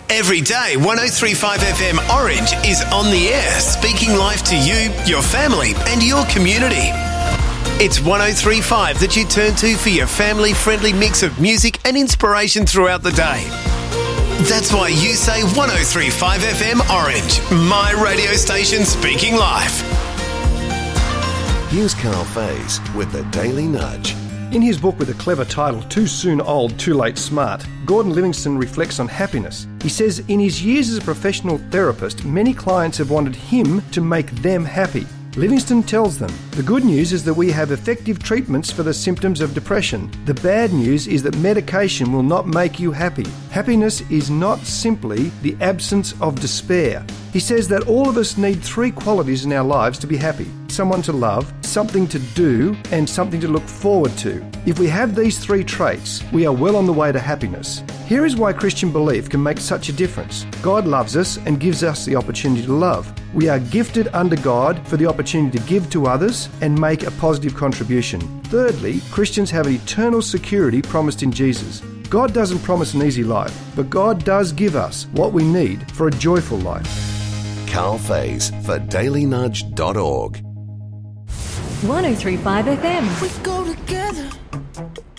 Every day, 103.5 FM Orange is on the air, speaking life to you, your family and your community. It's 103.5 that you turn to for your family-friendly mix of music and inspiration throughout the day. That's why you say 103.5 FM Orange, my radio station speaking life. Here's Carl Faze with the Daily Nudge. In his book with a clever title, Too Soon Old, Too Late Smart, Gordon Livingston reflects on happiness. He says in his years as a professional therapist, many clients have wanted him to make them happy. Livingston tells them, the good news is that we have effective treatments for the symptoms of depression. The bad news is that medication will not make you happy. Happiness is not simply the absence of despair. He says that all of us need three qualities in our lives to be happy. Someone to love, something to do, and something to look forward to. If we have these three traits, we are well on the way to happiness. Here is why Christian belief can make such a difference. God loves us and gives us the opportunity to love. We are gifted under God for the opportunity to give to others and make a positive contribution. Thirdly, Christians have an eternal security promised in Jesus. God doesn't promise an easy life, but God does give us what we need for a joyful life. Carl Faze for dailynudge.org. 103.5 FM. We go together.